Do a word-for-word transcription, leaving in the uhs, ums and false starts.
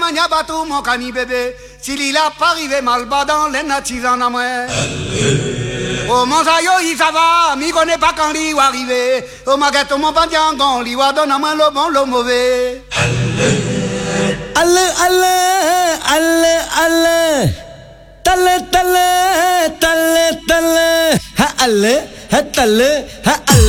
mania bateau mon cani bébé. S'il il a pas arrivé mal bas dans les natis en amoué. Oh mon sayo il ça va, mi connaît pas quand il va arriver. Oh ma gâteau mon pandiangon, il va donner à moi le bon le mauvais. Allez, allez, allez, allez. Tale, tale, tale, tale. Ha, allez, ha, tale, ha, allez.